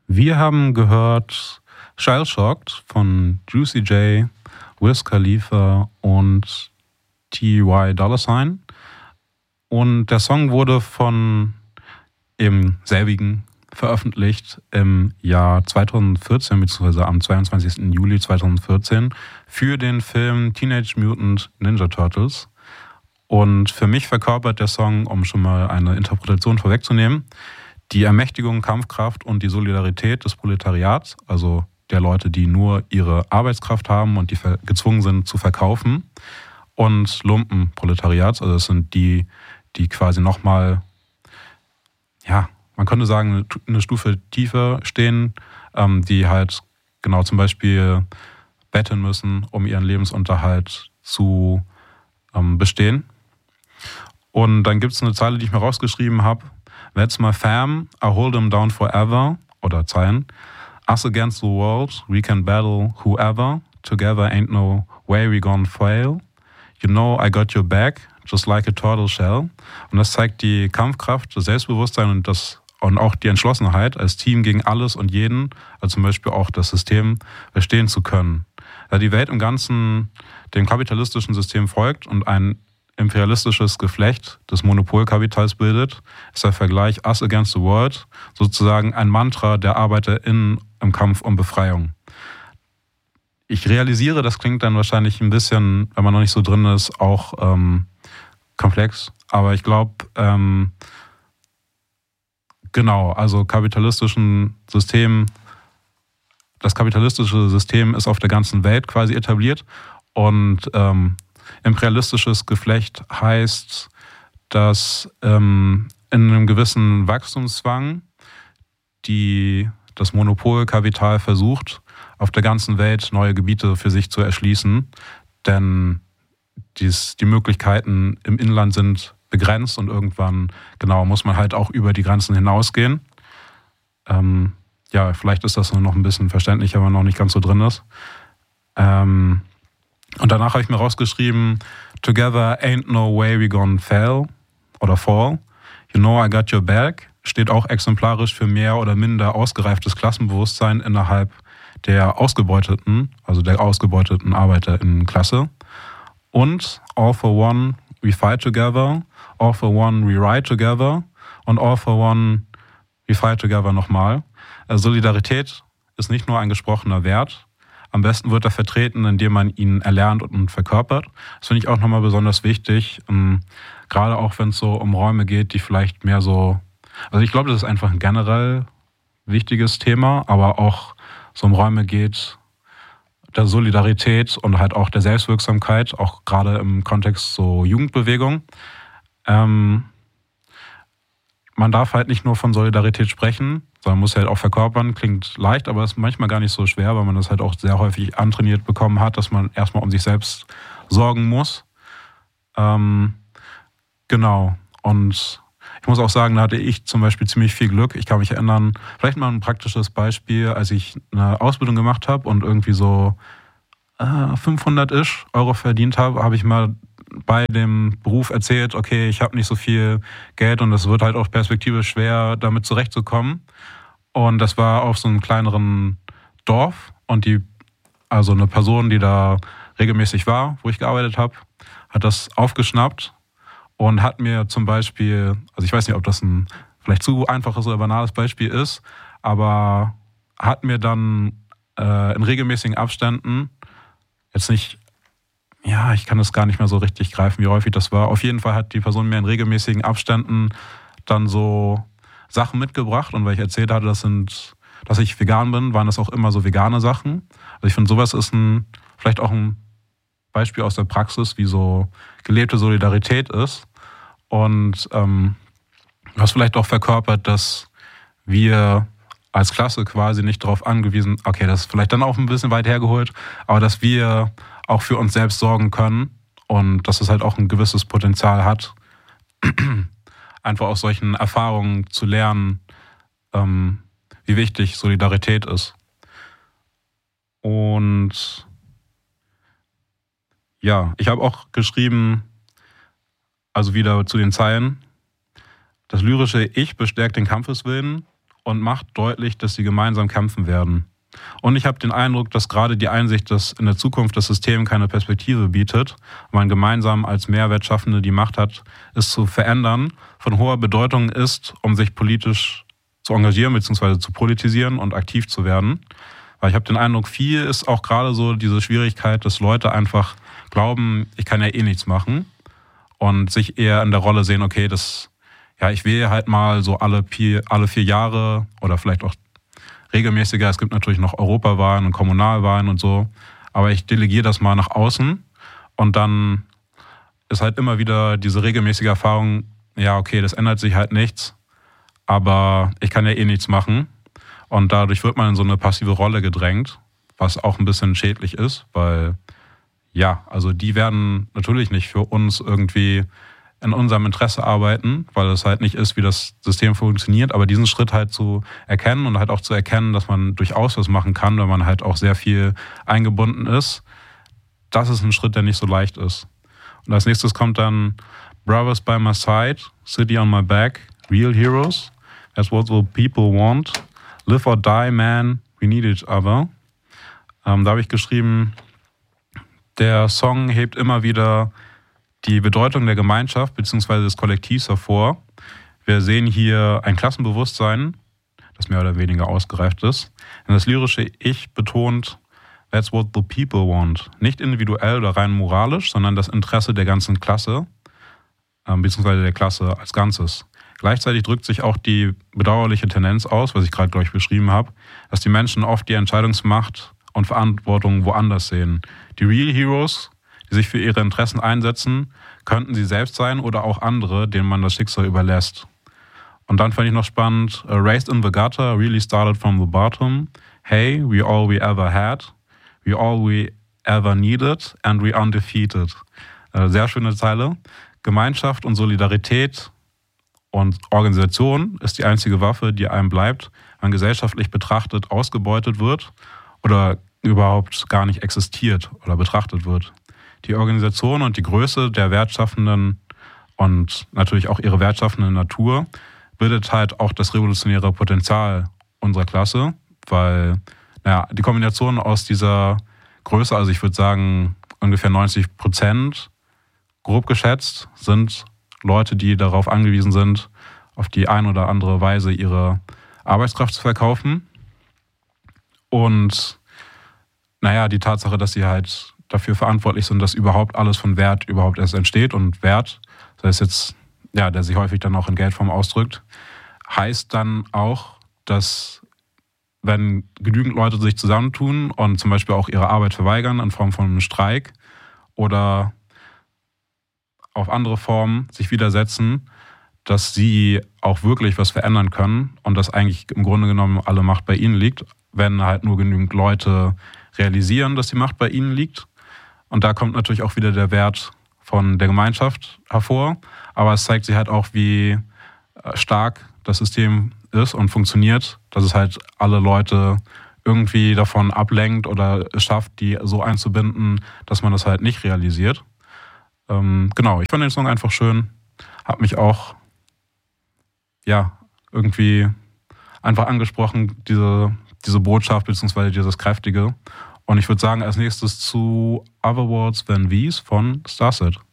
Wir haben gehört Shell Shocked von Juicy J, Wiz Khalifa und T.Y. Dolla $ign. Und der Song wurde von im selbigen veröffentlicht im Jahr 2014, beziehungsweise am 22. Juli 2014 für den Film Teenage Mutant Ninja Turtles. Und für mich verkörpert der Song, um schon mal eine Interpretation vorwegzunehmen, die Ermächtigung, Kampfkraft und die Solidarität des Proletariats, also der Leute, die nur ihre Arbeitskraft haben und die gezwungen sind zu verkaufen, und Lumpenproletariats, also das sind die quasi nochmal, ja, man könnte sagen, eine Stufe tiefer stehen, die halt genau zum Beispiel betteln müssen, um ihren Lebensunterhalt zu bestehen. Und dann gibt es eine Zeile, die ich mir rausgeschrieben habe. That's my fam, I hold them down forever. Oder Zeilen. Us against the world, we can battle whoever. Together ain't no way we gonna fail. You know I got your back, just like a turtle shell. Und das zeigt die Kampfkraft, das Selbstbewusstsein und auch die Entschlossenheit, als Team gegen alles und jeden, also zum Beispiel auch das System, verstehen zu können. Da die Welt im Ganzen dem kapitalistischen System folgt und ein imperialistisches Geflecht des Monopolkapitals bildet, ist der Vergleich Us against the world sozusagen ein Mantra der ArbeiterInnen im Kampf um Befreiung. Ich realisiere, das klingt dann wahrscheinlich ein bisschen, wenn man noch nicht so drin ist, auch komplex, aber ich glaube, genau, also das kapitalistische System ist auf der ganzen Welt quasi etabliert und imperialistisches Geflecht heißt, dass in einem gewissen Wachstumszwang das Monopolkapital versucht, auf der ganzen Welt neue Gebiete für sich zu erschließen, denn die Möglichkeiten im Inland sind begrenzt und irgendwann, genau, muss man halt auch über die Grenzen hinausgehen. Ja, vielleicht ist das noch ein bisschen verständlicher, wenn man noch nicht ganz so drin ist. Und danach habe ich mir rausgeschrieben, Together ain't no way we gonna fail oder fall. You know I got your back. Steht auch exemplarisch für mehr oder minder ausgereiftes Klassenbewusstsein innerhalb der ausgebeuteten ArbeiterInnenklasse. Und All for One, we fight together. All for One, we ride together. Und All for One, we fight together nochmal. Solidarität ist nicht nur ein gesprochener Wert. Am besten wird er vertreten, indem man ihn erlernt und verkörpert. Das finde ich auch nochmal besonders wichtig. Gerade auch, wenn es so um Räume geht, die vielleicht mehr so... Also ich glaube, das ist einfach ein generell wichtiges Thema, aber auch so um Räume geht der Solidarität und halt auch der Selbstwirksamkeit, auch gerade im Kontext so Jugendbewegung. Man darf halt nicht nur von Solidarität sprechen, sondern muss halt auch verkörpern. Klingt leicht, aber ist manchmal gar nicht so schwer, weil man das halt auch sehr häufig antrainiert bekommen hat, dass man erstmal um sich selbst sorgen muss. Genau. Und ich muss auch sagen, da hatte ich zum Beispiel ziemlich viel Glück. Ich kann mich erinnern, vielleicht mal ein praktisches Beispiel, als ich eine Ausbildung gemacht habe und irgendwie so 500-isch Euro verdient habe, habe ich mal bei dem Beruf erzählt, okay, ich habe nicht so viel Geld und es wird halt auch perspektivisch schwer, damit zurechtzukommen. Und das war auf so einem kleineren Dorf und also eine Person, die da regelmäßig war, wo ich gearbeitet habe, hat das aufgeschnappt und hat mir zum Beispiel, also ich weiß nicht, ob das ein vielleicht zu einfaches oder banales Beispiel ist, aber hat mir dann in regelmäßigen Abständen, jetzt nicht, ja, ich kann das gar nicht mehr so richtig greifen, wie häufig das war. Auf jeden Fall hat die Person mir in regelmäßigen Abständen dann so Sachen mitgebracht und weil ich erzählt hatte, dass ich vegan bin, waren das auch immer so vegane Sachen. Also ich finde, sowas ist vielleicht auch ein Beispiel aus der Praxis, wie so gelebte Solidarität ist. Und was vielleicht auch verkörpert, dass wir als Klasse quasi nicht darauf angewiesen, okay, das ist vielleicht dann auch ein bisschen weit hergeholt, aber dass wir auch für uns selbst sorgen können und dass es halt auch ein gewisses Potenzial hat, einfach aus solchen Erfahrungen zu lernen, wie wichtig Solidarität ist. Und ja, ich habe auch geschrieben, also wieder zu den Zeilen, das lyrische Ich bestärkt den Kampfeswillen und macht deutlich, dass sie gemeinsam kämpfen werden. Und ich habe den Eindruck, dass gerade die Einsicht, dass in der Zukunft das System keine Perspektive bietet, man gemeinsam als Mehrwertschaffende die Macht hat, es zu verändern, von hoher Bedeutung ist, um sich politisch zu engagieren bzw. zu politisieren und aktiv zu werden. Weil ich habe den Eindruck, viel ist auch gerade so diese Schwierigkeit, dass Leute einfach glauben, ich kann ja eh nichts machen und sich eher in der Rolle sehen, okay, ich wähle halt mal so alle 4 Jahre oder vielleicht auch regelmäßiger. Es gibt natürlich noch Europawahlen und Kommunalwahlen und so, aber ich delegiere das mal nach außen und dann ist halt immer wieder diese regelmäßige Erfahrung, ja okay, das ändert sich halt nichts, aber ich kann ja eh nichts machen und dadurch wird man in so eine passive Rolle gedrängt, was auch ein bisschen schädlich ist, weil ja, also die werden natürlich nicht für uns irgendwie in unserem Interesse arbeiten, weil es halt nicht ist, wie das System funktioniert, aber diesen Schritt halt zu erkennen und halt auch zu erkennen, dass man durchaus was machen kann, wenn man halt auch sehr viel eingebunden ist, das ist ein Schritt, der nicht so leicht ist. Und als nächstes kommt dann Brothers by my side, City on my back, Real Heroes, that's what the people want, live or die, man, we need each other. Da habe ich geschrieben, der Song hebt immer wieder die Bedeutung der Gemeinschaft bzw. des Kollektivs hervor. Wir sehen hier ein Klassenbewusstsein, das mehr oder weniger ausgereift ist. Denn das lyrische Ich betont, that's what the people want. Nicht individuell oder rein moralisch, sondern das Interesse der ganzen Klasse, bzw. der Klasse als Ganzes. Gleichzeitig drückt sich auch die bedauerliche Tendenz aus, was ich gerade, glaube ich, beschrieben habe, dass die Menschen oft die Entscheidungsmacht und Verantwortung woanders sehen. Die Real Heroes, die sich für ihre Interessen einsetzen, könnten sie selbst sein oder auch andere, denen man das Schicksal überlässt. Und dann fand ich noch spannend, raised in the gutter, really started from the bottom. Hey, we all we ever had, we all we ever needed and we undefeated. Sehr schöne Zeile. Gemeinschaft und Solidarität und Organisation ist die einzige Waffe, die einem bleibt, wenn gesellschaftlich betrachtet ausgebeutet wird oder überhaupt gar nicht existiert oder betrachtet wird. Die Organisation und die Größe der Wertschaffenden und natürlich auch ihre wertschaffende Natur bildet halt auch das revolutionäre Potenzial unserer Klasse, weil die Kombination aus dieser Größe, also ich würde sagen ungefähr 90%, grob geschätzt, sind Leute, die darauf angewiesen sind, auf die eine oder andere Weise ihre Arbeitskraft zu verkaufen. Und die Tatsache, dass sie halt dafür verantwortlich sind, dass überhaupt alles von Wert überhaupt erst entsteht. Und Wert, das heißt jetzt, der sich häufig dann auch in Geldform ausdrückt, heißt dann auch, dass wenn genügend Leute sich zusammentun und zum Beispiel auch ihre Arbeit verweigern in Form von einem Streik oder auf andere Formen sich widersetzen, dass sie auch wirklich was verändern können und dass eigentlich im Grunde genommen alle Macht bei ihnen liegt, wenn halt nur genügend Leute realisieren, dass die Macht bei ihnen liegt. Und da kommt natürlich auch wieder der Wert von der Gemeinschaft hervor, aber es zeigt sich halt auch, wie stark das System ist und funktioniert, dass es halt alle Leute irgendwie davon ablenkt oder es schafft, die so einzubinden, dass man das halt nicht realisiert. Genau, ich fand den Song einfach schön, hat mich auch irgendwie einfach angesprochen, diese Botschaft bzw. dieses Kräftige. Und ich würde sagen, als nächstes zu Other Worlds Than These von Starset.